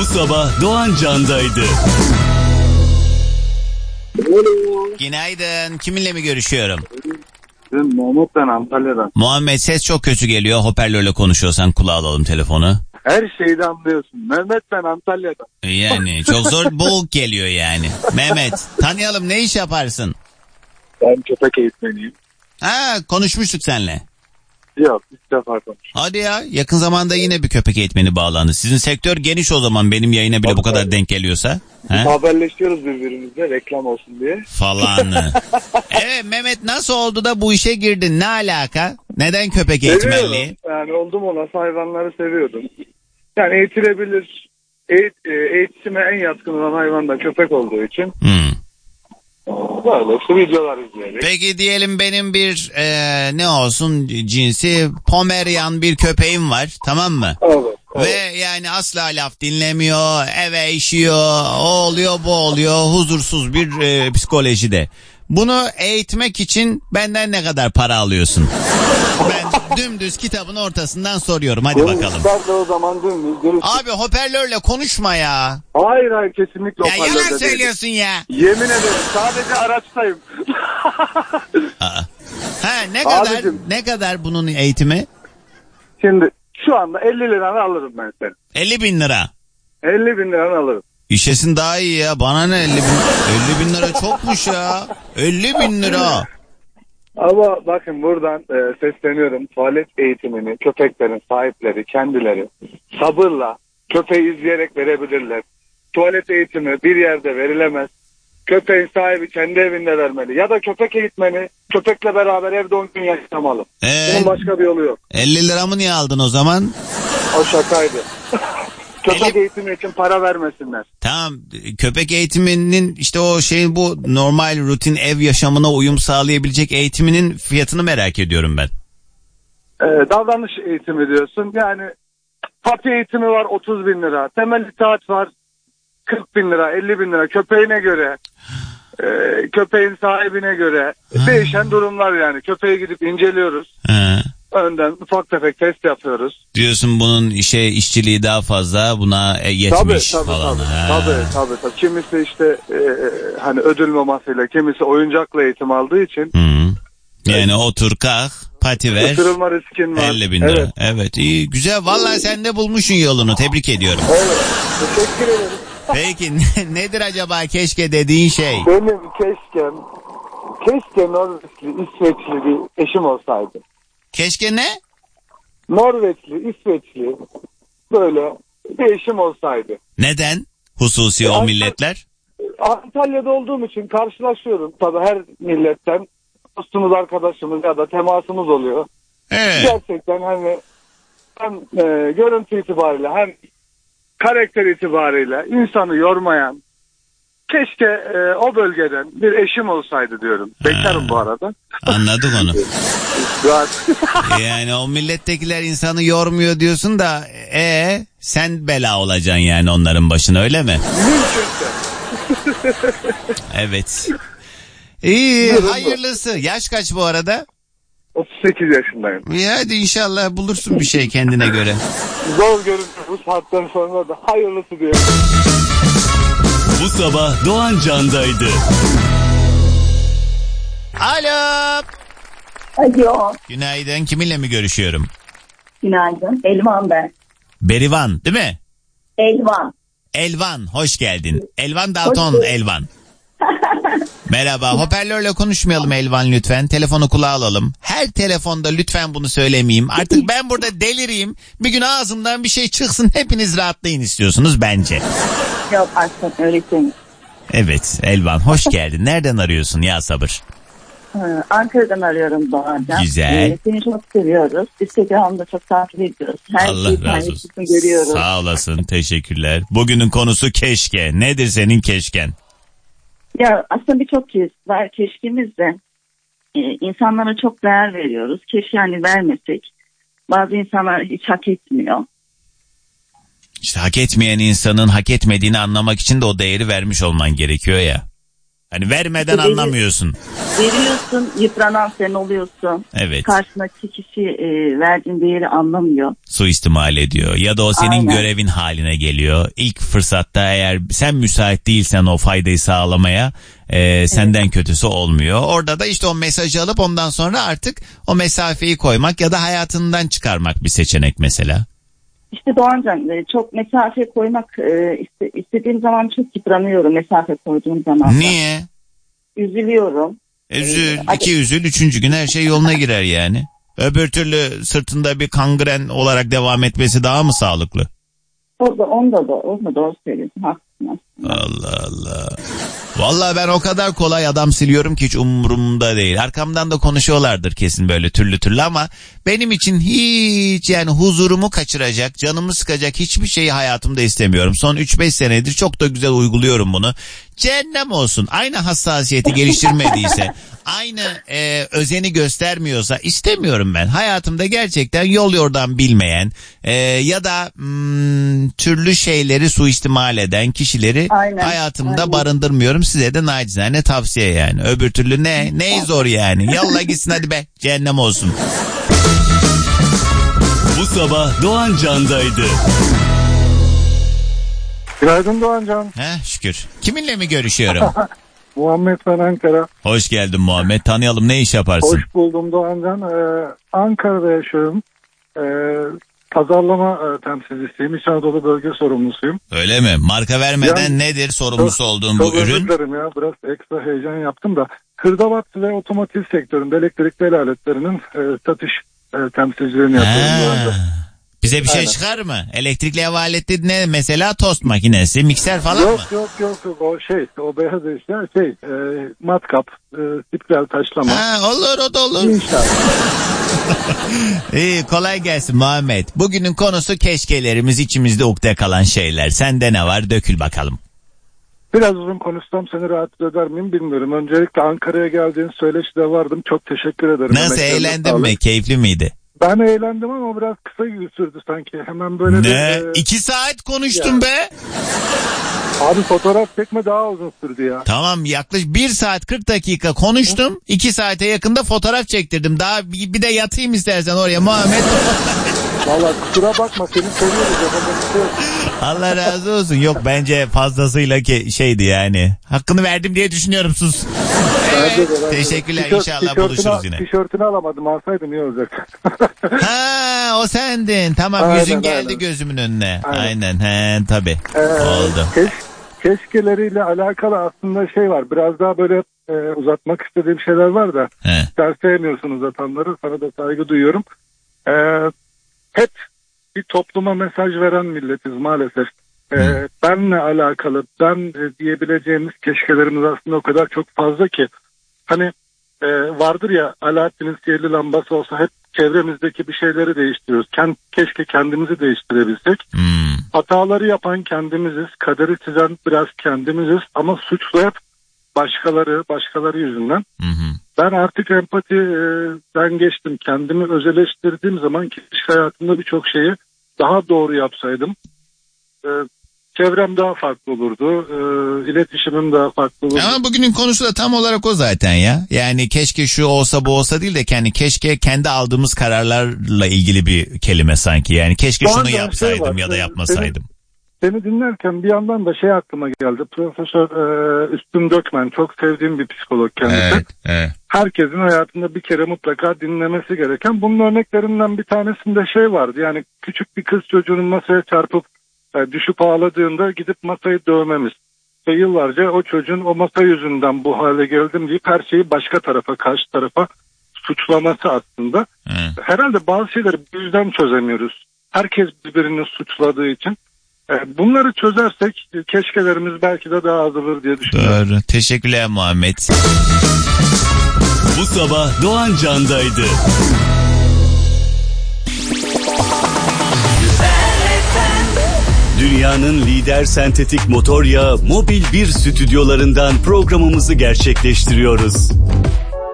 sabah Doğan Can'daydı. Günaydın. Kiminle mi görüşüyorum? Muhammed ben Antalya'dan. Muhammed, ses çok kötü geliyor. Hoparlörle konuşuyorsan kulağa alalım telefonu. Her şeyi anlıyorsun. Mehmet ben Antalya'dan. Yani çok zor, boğuk geliyor yani. Mehmet, tanıyalım, ne iş yaparsın? Ben köpek eğitmeniyim. Ha, konuşmuştuk seninle. Yok, ilk defa konuştum. Hadi ya, yakın zamanda yine bir köpek eğitmeni bağlandı. Sizin sektör geniş o zaman, benim yayına bile bu kadar denk geliyorsa. Biz haberleşiyoruz birbirimizle reklam olsun diye. Falan. Evet Mehmet, nasıl oldu da bu işe girdin? Ne alaka? Neden köpek eğitmenliği? Yani oldum olası hayvanları seviyordum. Yani eğitilebilir, eğitime en yatkın olan hayvan da köpek olduğu için. Böyle işte videolar izleyerek. Peki diyelim benim bir ne olsun cinsi Pomerian bir köpeğim var, tamam mı? Evet. Ve yani asla laf dinlemiyor, eve işiyor, o oluyor bu oluyor, huzursuz bir psikolojide. Bunu eğitmek için benden ne kadar para alıyorsun? Ben dümdüz kitabın ortasından soruyorum, hadi bakalım. Ben de o zaman dümdüz. Abi hoparlörle konuşma ya. Hayır kesinlikle ya hoparlörde yalan söylüyorsun değil. ya. Yemin ederim sadece araçtayım. Ha, Abicim, ne kadar bunun eğitimi? Şimdi şu anda 50 liranı alırım ben seni. 50 bin lira. 50 bin liranı alırım. İşesin daha iyi ya. Bana ne 50 bin? 50 bin lira çokmuş ya. 50 bin lira. Ama bakın buradan sesleniyorum. Tuvalet eğitimini köpeklerin sahipleri kendileri sabırla köpeği izleyerek verebilirler. Tuvalet eğitimi bir yerde verilemez. Köpeğin sahibi kendi evinde vermeli. Ya da köpek eğitmeni köpekle beraber evde 10 gün yaşamalı. Bunun başka bir yolu yok. 50 liramı niye aldın o zaman? O şakaydı. Köpek eğitimi için para vermesinler. Tamam, köpek eğitiminin işte o şey, bu normal rutin ev yaşamına uyum sağlayabilecek eğitiminin fiyatını merak ediyorum ben. Davranış eğitimi diyorsun. Yani papi eğitimi var 30 bin lira. Temel itaat var 40 bin lira 50 bin lira köpeğine göre. Köpeğin sahibine göre değişen durumlar yani. Köpeğe gidip inceliyoruz. Önden ufak tefek test yapıyoruz. Diyorsun bunun işçiliği daha fazla, buna yetmiş falan. Tabii. Kimisi işte hani ödül mamasıyla, kimisi oyuncakla eğitim aldığı için. Yani otur kalk, pati ver. Isırılma riskin var. 50 bin lira. Evet, iyi, güzel. Vallahi sen de bulmuşsun yolunu. Tebrik ediyorum. Evet. Teşekkür ederim. Peki nedir acaba keşke dediğin şey? Benim keşke Norveçli, İsveçli bir eşim olsaydı. Keşke ne? Norveçli, İsveçli böyle bir eşim olsaydı. Neden? Hususi o milletler? Antalya'da olduğum için karşılaşıyorum. Tabii her milletten dostumuz, arkadaşımız ya da temasımız oluyor. Evet. Gerçekten hani hem görüntü itibariyle hem karakter itibariyle insanı yormayan, keşke o bölgeden bir eşim olsaydı diyorum. Bekarım bu arada. Anladık onu. Yani o millettekiler insanı yormuyor diyorsun da sen bela olacaksın yani onların başına, öyle mi? Mümkünse. Evet. İyi, hayırlısı. Yaş kaç bu arada? 38 yaşındayım. Hadi inşallah bulursun bir şey kendine göre. Zor görünüyor bu saatten sonra da, hayırlısı diyorum. Bu sabah Doğan Can'daydı. Alo. Alo. Günaydın. Kiminle mi görüşüyorum? Günaydın. Elvan ben. Berivan değil mi? Elvan. Elvan, hoş geldin. Elvan Dalton Elvan. Merhaba. Hoparlörle konuşmayalım Elvan lütfen. Telefonu kulağa alalım. Her telefonda lütfen bunu söylemeyeyim. Artık ben burada delireyim. Bir gün ağzımdan bir şey çıksın, hepiniz rahatlayın istiyorsunuz bence. Yok aslında öyle değil. Evet Elvan, hoş geldin. Nereden arıyorsun ya sabır? Ankara'dan arıyorum Doğancan. Güzel. Seni çok seviyoruz. Instagram'da çok takip ediyoruz. Her Allah razı olsun. Görüyoruz. Sağ olasın, teşekkürler. Bugünün konusu keşke. Nedir senin keşken? Ya aslında birçok kez var keşkemiz de. İnsanlara çok değer veriyoruz. Keşke yani vermesek. Bazı insanlar hiç hak etmiyor. İşte hak etmeyen insanın hak etmediğini anlamak için de o değeri vermiş olman gerekiyor ya. Hani vermeden İşte anlamıyorsun. Veriyorsun, yıpranan sen oluyorsun. Evet. Karşındaki kişi verdiğin değeri anlamıyor. Suistimal ediyor ya da o senin Aynen. görevin haline geliyor. İlk fırsatta eğer sen müsait değilsen o faydayı sağlamaya senden kötüsü olmuyor. Orada da işte o mesajı alıp ondan sonra artık o mesafeyi koymak ya da hayatından çıkarmak bir seçenek mesela. İşte Doğancan, çok mesafe koymak istediğim zaman çok yıpranıyorum mesafe koyduğum zaman. Niye? Üzülüyorum. Üzül, üzül, üçüncü gün her şey yoluna girer yani. Öbür türlü sırtında bir kangren olarak devam etmesi daha mı sağlıklı? Onda doğru söylüyorsun, haklısın aslında. Allah Allah. Vallahi ben o kadar kolay adam siliyorum ki hiç umurumda değil. Arkamdan da konuşuyorlardır kesin böyle türlü ama benim için hiç yani huzurumu kaçıracak, canımı sıkacak hiçbir şeyi hayatımda istemiyorum. Son 3-5 senedir çok da güzel uyguluyorum bunu. Cehennem olsun. Aynı hassasiyeti geliştirmediyse, aynı özeni göstermiyorsa istemiyorum ben. Hayatımda gerçekten yol yordan bilmeyen ya da türlü şeyleri suistimal eden kişileri hayatımda barındırmıyorum. Size de nacizane tavsiye yani. Öbür türlü ne zor yani. Yallah gitsin hadi be. Cehennem olsun. Bu sabah Doğan Can'daydı. Günaydın Doğancan. Şükür. Kiminle mi görüşüyorum? Muhammed ben Ankara. Hoş geldin Muhammed. Tanıyalım, ne iş yaparsın? Hoş buldum Doğancan. Ankara'da yaşıyorum. Pazarlama temsilcisiyim. İç Anadolu bölge sorumlusuyum. Öyle mi? Marka vermeden nedir sorumlusu olduğun bu ürün? Çok özür ya. Biraz ekstra heyecan yaptım da. Hırdavat ve otomotiv sektöründe elektrikli el aletlerinin satış temsilcilerini yapıyorum. Bize bir şey çıkar mı? Elektrikli ev aleti ne mesela? Tost makinesi, mikser falan mı? Yok. O beyaz eşya matkap, spiral taşlama. Olur o da olur. İnşallah. İyi, kolay gelsin Muhammed. Bugünün konusu keşkelerimiz, içimizde ukde kalan şeyler. Sende ne var? Dökül bakalım. Biraz uzun konuşsam seni rahatsız eder miyim bilmiyorum. Öncelikle Ankara'ya geldiğin söyleşide vardım. Çok teşekkür ederim. Nasıl, eğlendin mi? Keyifli miydi? Ben eğlendim ama biraz kısa sürdü sanki. Hemen böyle ne? 2 saat konuştum be. Abi fotoğraf çekme daha uzun sürdü ya. Tamam, yaklaşık 1 saat 40 dakika konuştum. 2 saate yakında fotoğraf çektirdim. Daha bir de yatayım istersen oraya Muhammed. Vallahi kusura bakma, seni seviyoruz. Allah razı olsun. Yok, bence fazlasıyla şeydi yani. Hakkını verdim diye düşünüyorum, sus. Evet, teşekkürler, inşallah buluşuruz yine. Tişörtünü alamadım, alsaydım iyi olacak. O sendin. Tamam, yüzün geldi gözümün önüne. Aynen. Tabii. Oldu. Keşkeleriyle alakalı aslında var. Biraz daha böyle uzatmak istediğim şeyler var da. Sen sevmiyorsun uzatanları. Sana da saygı duyuyorum. Hep bir topluma mesaj veren milletiz maalesef. Benle alakalı, ben diyebileceğimiz keşkelerimiz aslında o kadar çok fazla ki. Hani vardır ya, Alaaddin'in sihirli lambası olsa hep çevremizdeki bir şeyleri değiştiriyoruz. Keşke kendimizi değiştirebilsek. Hataları yapan kendimiziz, kaderi çizen biraz kendimiziz ama suçlu hep başkaları yüzünden. Ben artık empatiden geçtim. Kendimi özeleştirdiğim zaman keşke hayatımda birçok şeyi daha doğru yapsaydım. Çevrem daha farklı olurdu. İletişimim daha farklı olurdu. Ama bugünün konusu da tam olarak o zaten ya. Yani keşke şu olsa bu olsa değil de keşke kendi aldığımız kararlarla ilgili bir kelime sanki. Yani keşke şunu yapsaydım ya da yapmasaydım. Seni dinlerken bir yandan da aklıma geldi. Profesör Üstün Dökmen, çok sevdiğim bir psikolog kendisi. Evet. Herkesin hayatında bir kere mutlaka dinlemesi gereken. Bunun örneklerinden bir tanesinde vardı. Yani küçük bir kız çocuğunun masaya çarpıp düşüp ağladığında gidip masayı dövmemiz. Ve yıllarca o çocuğun o masa yüzünden bu hale geldim deyip her şeyi başka tarafa, karşı tarafa suçlaması aslında. Herhalde bazı şeyleri bu yüzden çözemiyoruz. Herkes birbirini suçladığı için. Bunları çözersek keşkelerimiz belki de daha azalır diye düşünüyorum. Doğru. Teşekkürler Muhammed. Bu sabah Doğan Can'daydı. Dünyanın lider sentetik motor yağı Mobil 1 stüdyolarından programımızı gerçekleştiriyoruz.